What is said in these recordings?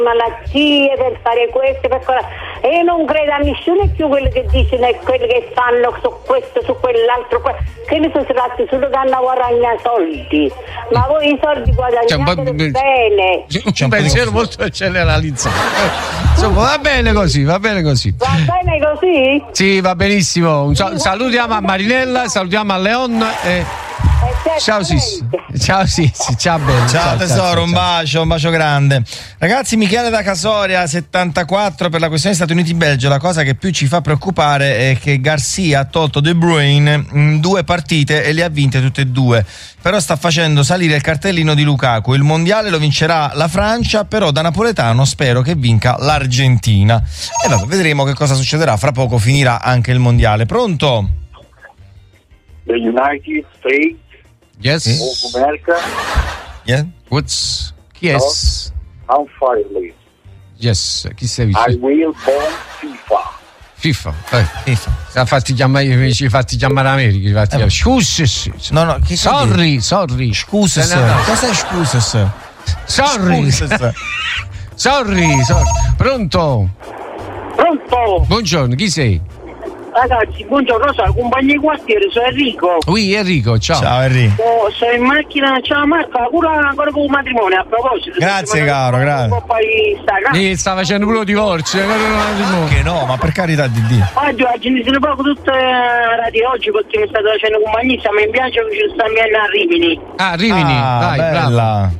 malattie, per fare questo, per quello. E io non credo a nessuno più quello che dicono e quelli che fanno su questo, su quell'altro, che ne so, si tratti solo che hanno guadagnato soldi. Ma voi i soldi guadagnate bene. C'è un pensiero molto generalizzato. Insomma, va bene così. Va bene così? Sì, va benissimo. Salutiamo a Marinella, salutiamo a Leon e... Ciao Sissi. Ciao Sissi, ciao bello. Ciao tesoro, un bacio grande. Ragazzi, Michele da Casoria 74 per la questione Stati Uniti-Belgio. La cosa che più ci fa preoccupare è che Garcia ha tolto De Bruyne in 2 partite e le ha vinte tutte e 2. Però sta facendo salire il cartellino di Lukaku. Il mondiale lo vincerà la Francia, però da napoletano spero che vinca l'Argentina. E vabbè, vedremo che cosa succederà. Fra poco finirà anche il mondiale. Pronto? The United States Yes. of America. Yeah. What's yes? Unfairly. Yes. Chi sei I vicino? will bomb FIFA. FIFA. Ci ha fatti chiamare America. Scusi. No, che Sorry. Scusa. Cosa è scusa? Sorry. Pronto? Buongiorno, chi sei? Ragazzi, buongiorno, sono compagno di quartiere, sono Enrico. Oui, Enrico, ciao. Ciao Enrico. Sono in macchina, ciao Marco, ancora con un matrimonio a proposito. Grazie caro, grazie. Sta facendo pure divorzio. Che no, ma per carità di Dio. Oggi ne sono proprio tutte radio oggi perché mi state facendo compagnia, mi piace che ci sta andando a Rimini. Ah, Rimini, dai, bella.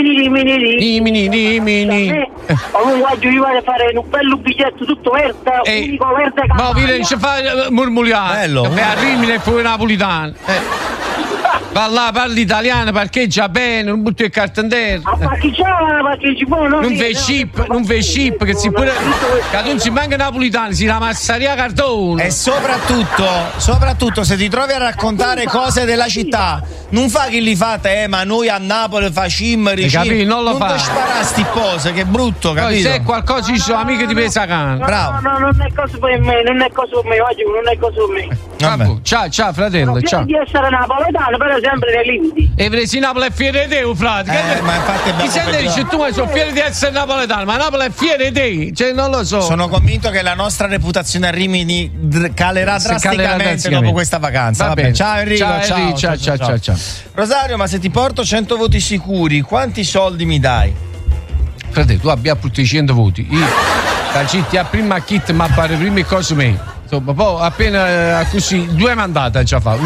Rimini. Comunque oggi vi vado a fare un bello biglietto tutto verde, unico verde campagna. Ma viene ci fa murmuliare. Bello. A Rimini e poi napolitano. Va là, parli italiano, parcheggia bene, non butti il cartandere. Non fai ship, che si pure. Che non si manca napolitano, si la massaria cardone. E soprattutto se ti trovi a raccontare cose della città, non fa che li fate, ma noi a Napoli facciamo non lo fa. Non ti sparasti cose, che brutto, capito? Se qualcosa ci sono amiche di Pesacano. Bravo. No, non è cosa per me, oggi non è cosa per me. Ciao fratello, ciao. Di essere napoletano, però sempre nei limiti. E presi Napoli è fiera di te, frate. Ma infatti Chi sente dice tu sono fiero di essere napoletano, ma Napoli è fiera di te, cioè non lo so. Sono convinto che la nostra reputazione a Rimini calerà drasticamente dopo questa vacanza. Va bene. Ciao Enrico, ciao. Rosario, ma se ti porto 100 voti sicuri, quanti soldi mi dai? Frate, tu abbia tutti i 100 voti. Io da città prima kit ma pare prima cose me. Insomma, poi appena così 2 mandate già fa.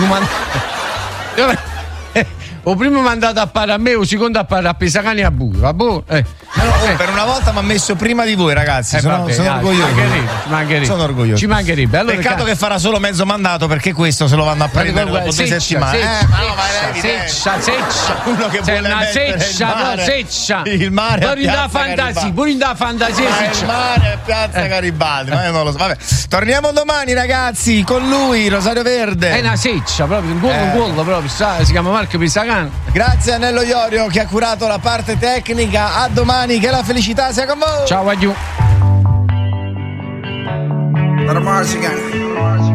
O primo mandato a pare a me, o secondo a pare a Pesacani a Bue, va buono? Per una volta mi ha messo prima di voi, ragazzi. Sono orgoglioso. Sono orgoglioso. Ci mancherebbe. Allora, peccato che farà solo mezzo mandato, perché questo se lo vanno a prendere dopo 2 settimane. Seccia. Uno che c'è vuole una seccia. Il mare pure in fantasia. Il mare a Piazza Garibaldi, ma io non lo so. Vabbè. Torniamo domani, ragazzi, con lui, Rosario Verde. È una seccia, proprio un gol proprio, si chiama Marco Pesacani. Grazie a Nello Iorio che ha curato la parte tecnica. A domani, che la felicità sia con voi. Ciao, adieu. Let 'em Mars again.